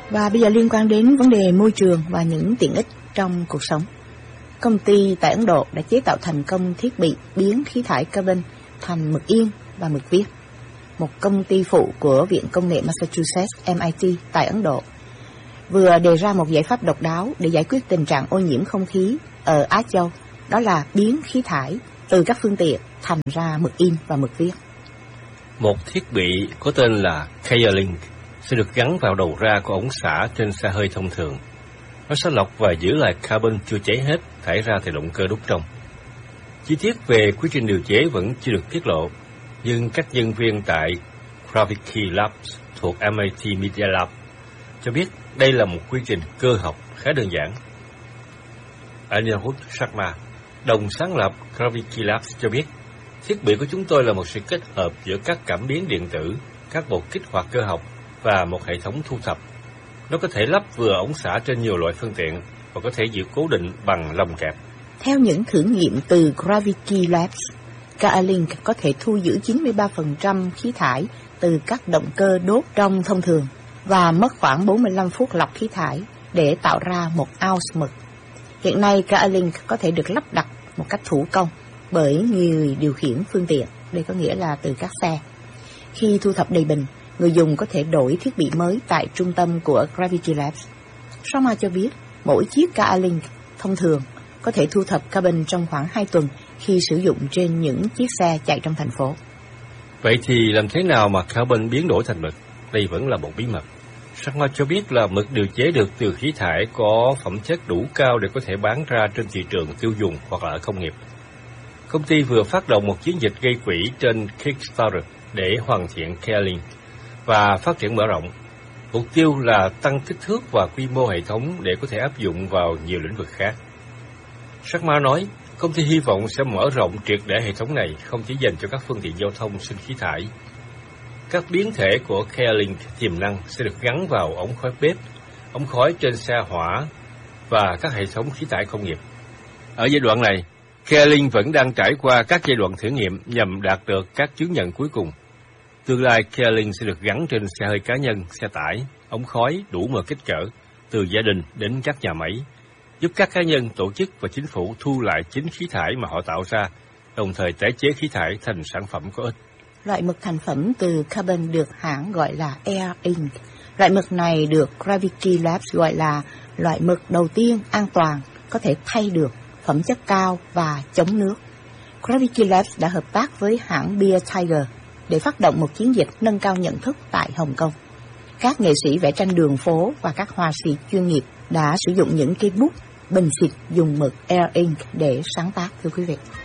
Và bây giờ liên quan đến vấn đề môi trường và những tiện ích trong cuộc sống. Công ty tại Ấn Độ đã chế tạo thành công thiết bị biến khí thải carbon thành mực yên và mực viết. Một công ty phụ của Viện Công nghệ Massachusetts MIT tại Ấn Độ vừa đề ra một giải pháp độc đáo để giải quyết tình trạng ô nhiễm không khí ở Á Châu, đó là biến khí thải từ các phương tiện thành ra mực in và mực viết. Một thiết bị có tên là Clearlink sẽ được gắn vào đầu ra của ống xả trên xe hơi thông thường. Nó sẽ lọc và giữ lại carbon chưa cháy hết thải ra từ động cơ đốt trong. Chi tiết về quy trình điều chế vẫn chưa được tiết lộ, nhưng các nhân viên tại Gravity Labs thuộc MIT Media Lab cho biết đây là một quy trình cơ học khá đơn giản. Anirudh Sharma, đồng sáng lập Gravity Labs cho biết, thiết bị của chúng tôi là một sự kết hợp giữa các cảm biến điện tử, các bộ kích hoạt cơ học và một hệ thống thu thập. Nó có thể lắp vừa ống xả trên nhiều loại phương tiện và có thể giữ cố định bằng lồng kẹp. Theo những thử nghiệm từ Gravity Labs, Clearlink có thể thu giữ 93% khí thải từ các động cơ đốt trong thông thường và mất khoảng 45 phút lọc khí thải để tạo ra 1 ounce mực. Hiện nay, Clearlink có thể được lắp đặt một cách thủ công bởi người điều khiển phương tiện, đây có nghĩa là từ các xe. Khi thu thập đầy bình, người dùng có thể đổi thiết bị mới tại trung tâm của Gravity Labs. Sharma cho biết, mỗi chiếc Clearlink thông thường có thể thu thập carbon trong khoảng 2 tuần khi sử dụng trên những chiếc xe chạy trong thành phố. Vậy thì làm thế nào mà carbon biến đổi thành mực? Đây vẫn là một bí mật. Sharma cho biết là mực điều chế được từ khí thải có phẩm chất đủ cao để có thể bán ra trên thị trường tiêu dùng hoặc là ở công nghiệp. Công ty vừa phát động một chiến dịch gây quỹ trên Kickstarter để hoàn thiện Clearlink và phát triển mở rộng. Mục tiêu là tăng kích thước và quy mô hệ thống để có thể áp dụng vào nhiều lĩnh vực khác. Sharma nói, công ty hy vọng sẽ mở rộng triệt để hệ thống này không chỉ dành cho các phương tiện giao thông sinh khí thải. Các biến thể của Clearlink tiềm năng sẽ được gắn vào ống khói bếp, ống khói trên xe hỏa và các hệ thống khí thải công nghiệp. Ở giai đoạn này, Clearlink vẫn đang trải qua các giai đoạn thử nghiệm nhằm đạt được các chứng nhận cuối cùng. Tương lai, Clearlink sẽ được gắn trên xe hơi cá nhân, xe tải, ống khói đủ mọi kích cỡ, từ gia đình đến các nhà máy, giúp các cá nhân, tổ chức và chính phủ thu lại chính khí thải mà họ tạo ra, đồng thời tái chế khí thải thành sản phẩm có ích. Loại mực thành phẩm từ carbon được hãng gọi là Air Ink. Loại mực này được Gravity Labs gọi là loại mực đầu tiên an toàn, có thể thay được, phẩm chất cao và chống nước. Gravity Labs đã hợp tác với hãng Beer Tiger để phát động một chiến dịch nâng cao nhận thức tại Hồng Kông. Các nghệ sĩ vẽ tranh đường phố và các họa sĩ chuyên nghiệp đã sử dụng những cây bút, bình xịt dùng mực Air Ink để sáng tác, thưa quý vị.